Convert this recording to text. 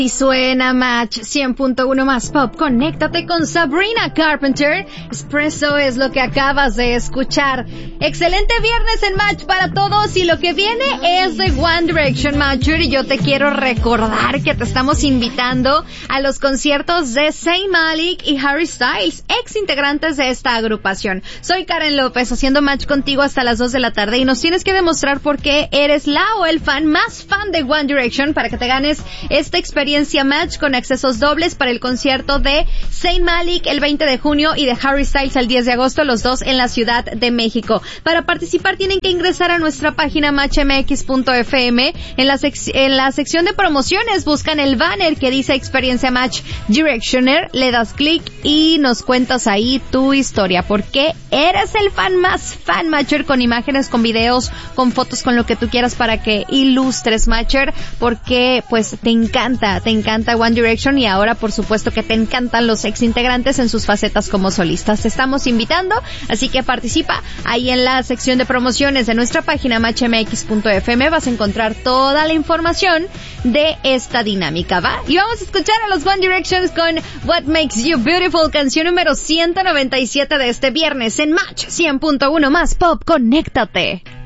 Y suena Match 100.1 más pop. Conéctate con Sabrina Carpenter. Espresso es lo que acabas de escuchar. Excelente viernes en Match para todos. Y lo que viene es de One Direction, Matcher. Y yo te quiero recordar que te estamos invitando a los conciertos de Zayn Malik y Harry Styles, ex integrantes de esta agrupación. Soy Karen López, haciendo Match contigo hasta las 2 de la tarde. Y nos tienes que demostrar por qué eres la o el fan más fan de One Direction para que te ganes esta experiencia Match con accesos dobles para el concierto de Zayn Malik el 20 de junio y de Harry Styles el 10 de agosto, los dos en la Ciudad de México. Para participar tienen que ingresar a nuestra página matchmx.fm. En la sección de promociones buscan el banner que dice Experiencia Match Directioner, le das clic y nos cuentas ahí tu historia. ¿Por qué eres el fan más fan, Matcher? Con imágenes, con videos, con fotos, con lo que tú quieras para que ilustres, Matcher, porque pues te encanta One Direction y ahora por supuesto que te encantan los ex integrantes en sus facetas como solistas. Te estamos invitando, así que participa ahí en la sección de promociones de nuestra página matchmx.fm. Vas a encontrar toda la información de esta dinámica, ¿va? Y vamos a escuchar a los One Direction con What Makes You Beautiful, canción número 197 de este viernes en Match 100.1 más pop. Conéctate.